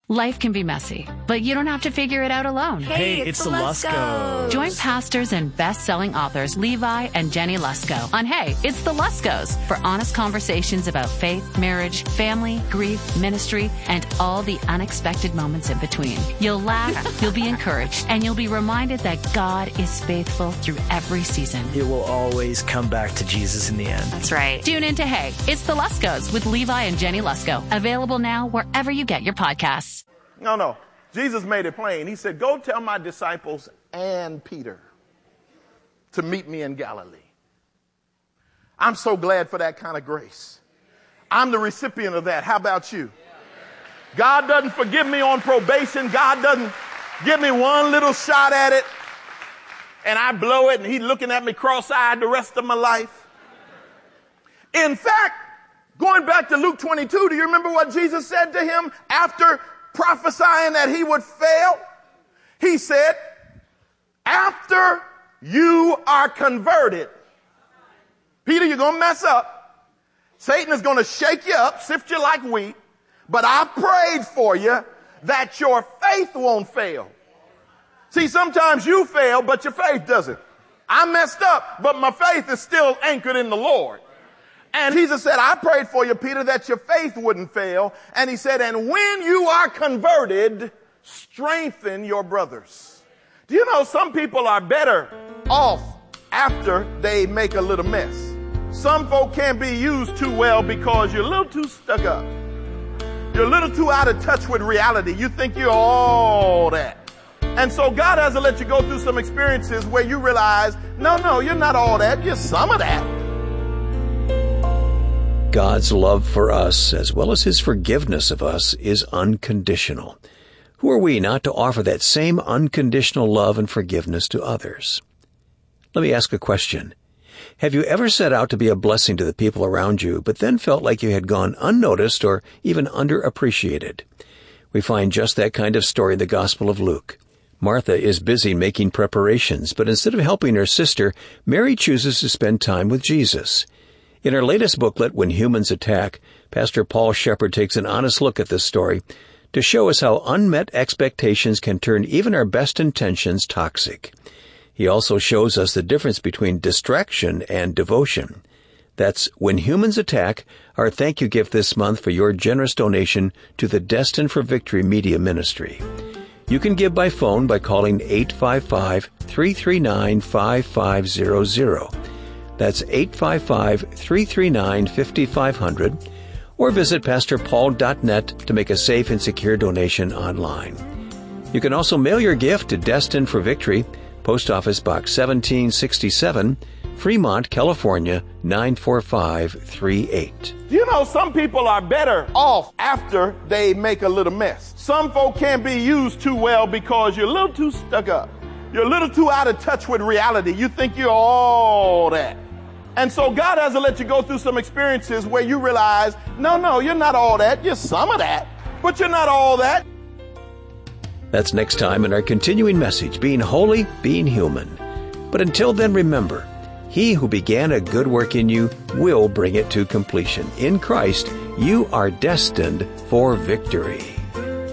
Life can be messy, but you don't have to figure it out alone. Hey, it's the Luskos. Join pastors and best-selling authors Levi and Jenny Lusko on Hey, It's the Luskos for honest conversations about faith, marriage, family, grief, ministry, and all the unexpected moments in between. You'll laugh, you'll be encouraged, and you'll be reminded that God is faithful through every season. It will always come back to Jesus in the end. That's right. Tune in to Hey, It's the Luskos with Levi and Jenny Lusko. Available now wherever you get your podcasts. No. Jesus made it plain. He said, go tell my disciples and Peter to meet me in Galilee. I'm so glad for that kind of grace. I'm the recipient of that. How about you? God doesn't forgive me on probation. God doesn't give me one little shot at it and I blow it and he's looking at me cross-eyed the rest of my life. In fact, going back to Luke 22, do you remember what Jesus said to him after prophesying that he would fail? He said, after you are converted, Peter, you're going to mess up. Satan is going to shake you up, sift you like wheat, but I prayed for you that your faith won't fail. See, sometimes you fail, but your faith doesn't. I messed up, but my faith is still anchored in the Lord. And Jesus said, I prayed for you, Peter, that your faith wouldn't fail. And he said, and when you are converted, strengthen your brothers. Do you know some people are better off after they make a little mess? Some folk can't be used too well because you're a little too stuck up. You're a little too out of touch with reality. You think you're all that. And so God has to let you go through some experiences where you realize, no, you're not all that. You're some of that. God's love for us, as well as his forgiveness of us, is unconditional. Who are we not to offer that same unconditional love and forgiveness to others? Let me ask a question. Have you ever set out to be a blessing to the people around you, but then felt like you had gone unnoticed or even underappreciated? We find just that kind of story in the Gospel of Luke. Martha is busy making preparations, but instead of helping her sister, Mary chooses to spend time with Jesus. In her latest booklet, When Humans Attack, Pastor Paul Shepard takes an honest look at this story to show us how unmet expectations can turn even our best intentions toxic. He also shows us the difference between distraction and devotion. That's When Humans Attack, our thank you gift this month for your generous donation to the Destined for Victory Media Ministry. You can give by phone by calling 855-339-5500. That's 855-339-5500, or visit pastorpaul.net to make a safe and secure donation online. You can also mail your gift to Destined for Victory, Post Office Box 1767, Fremont, California, 94538. You know, some people are better off after they make a little mess. Some folk can't be used too well because you're a little too stuck up. You're a little too out of touch with reality. You think you're all that. And so God has to let you go through some experiences where you realize, no, you're not all that. You're some of that, but you're not all that. That's next time in our continuing message, Being Holy, Being Human. But until then, remember, he who began a good work in you will bring it to completion. In Christ, you are destined for victory.